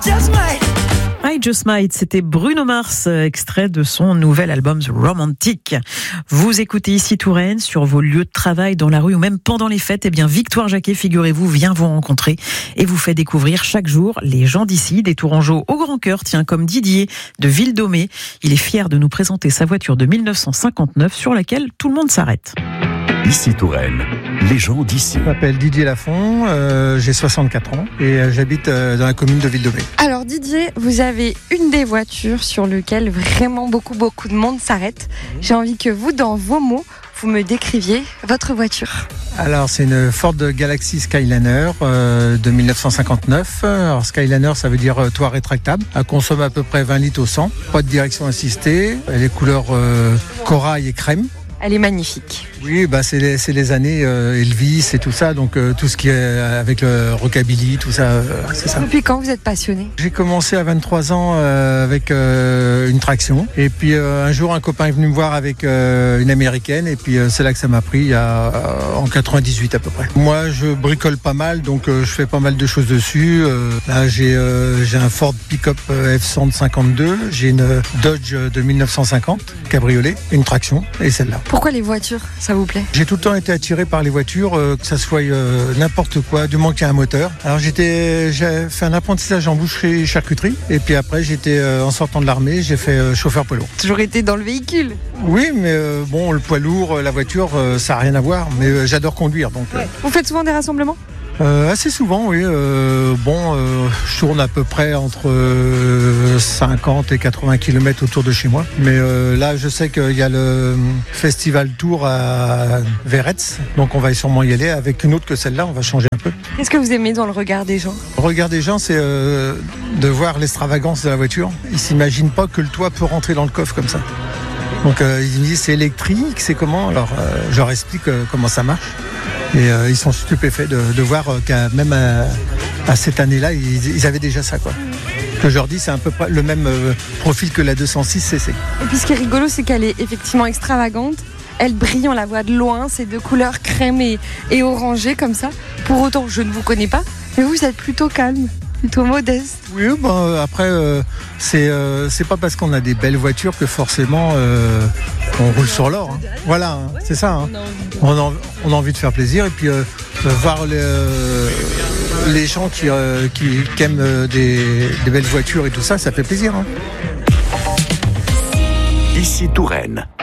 I Just Might, c'était Bruno Mars, extrait de son nouvel album Romantic. Vous écoutez ici Touraine, sur vos lieux de travail, dans la rue ou même pendant les fêtes. Eh bien, Victoire Jacquet, figurez-vous, vient vous rencontrer et vous fait découvrir chaque jour les gens d'ici, des Tourangeaux au grand cœur, tiens, comme Didier de Ville-Domée. Il est fier de nous présenter sa voiture de 1959 sur laquelle tout le monde s'arrête. Ici Touraine, les gens d'ici. Je m'appelle Didier Lafont, j'ai 64 ans et j'habite dans la commune de Ville-Domée. Alors Didier, vous avez une des voitures sur lesquelles vraiment beaucoup de monde s'arrête. J'ai envie que vous, dans vos mots, vous me décriviez votre voiture. Alors c'est une Ford Galaxy Skyliner de 1959. Alors Skyliner, ça veut dire toit rétractable. Elle consomme à peu près 20 litres au 100. Pas de direction assistée. Elle est couleur corail et crème. Elle est magnifique. Oui, c'est les années Elvis et tout ça, donc tout ce qui est avec le rockabilly, tout ça, c'est ça. Depuis quand vous êtes passionné ? J'ai commencé à 23 ans avec une traction, et puis un jour un copain est venu me voir avec une américaine, et puis c'est là que ça m'a pris en 98 à peu près. Moi, je bricole pas mal, donc je fais pas mal de choses dessus. Là, j'ai un Ford Pick-up F152, j'ai une Dodge de 1950 cabriolet, une traction, et celle-là. Pourquoi les voitures, ça vous plaît ? J'ai tout le temps été attiré par les voitures, que ça soit n'importe quoi, du moment qu'il y a un moteur. Alors j'ai fait un apprentissage en boucherie et charcuterie, et puis après en sortant de l'armée, j'ai fait chauffeur poids lourd. Toujours été dans le véhicule ? Oui, mais le poids lourd, la voiture, ça n'a rien à voir, mais j'adore conduire. Donc, Vous faites souvent des rassemblements ? Assez souvent, oui. Je tourne à peu près entre 50 et 80 km autour de chez moi. Mais là, je sais qu'il y a le Festival Tour à Veretz. Donc, on va sûrement y aller avec une autre que celle-là. On va changer un peu. Qu'est-ce que vous aimez dans le regard des gens ? Le regard des gens, c'est de voir l'extravagance de la voiture. Ils ne s'imaginent pas que le toit peut rentrer dans le coffre comme ça. Donc, ils me disent, c'est électrique, c'est comment ? Alors, je leur explique comment ça marche. Et ils sont stupéfaits de voir qu'à même à cette année-là, ils avaient déjà ça, quoi. Que je leur dis, c'est à peu près le même profil que la 206 CC. Et puis ce qui est rigolo, c'est qu'elle est effectivement extravagante. Elle brille, on la voit de loin, c'est de couleurs crème et orangée comme ça. Pour autant, je ne vous connais pas, mais vous êtes plutôt calme, plutôt modeste. Oui, après, c'est pas parce qu'on a des belles voitures que forcément on roule sur l'or. Hein. Voilà, hein, c'est ça. Hein. On a envie de faire plaisir et puis voir les gens qui aiment des belles voitures et tout ça, ça fait plaisir. Hein. Ici Touraine.